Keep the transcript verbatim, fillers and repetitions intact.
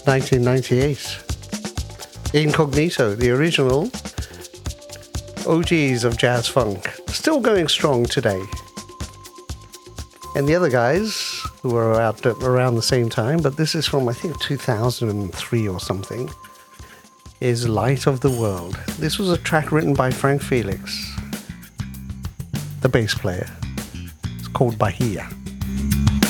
nineteen ninety-eight. Incognito, the original O Gs of jazz funk, still going strong today. And the other guys who were out around the same time, but this is from, I think, two thousand three or something, is Light of the World. This was a track written by Frank Felix, the bass player. It's called Bahia.